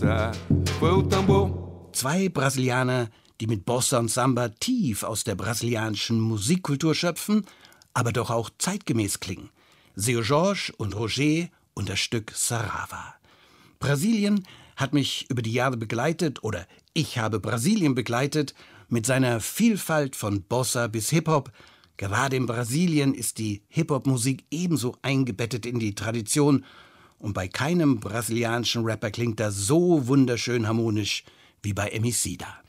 Zwei Brasilianer, die mit Bossa und Samba tief aus der brasilianischen Musikkultur schöpfen, aber doch auch zeitgemäß klingen. Seu Jorge und Roger und das Stück Sarava. Brasilien hat mich über die Jahre begleitet, oder ich habe Brasilien begleitet, mit seiner Vielfalt von Bossa bis Hip-Hop. Gerade in Brasilien ist die Hip-Hop-Musik ebenso eingebettet in die Tradition und bei keinem brasilianischen Rapper klingt das so wunderschön harmonisch wie bei Emicida.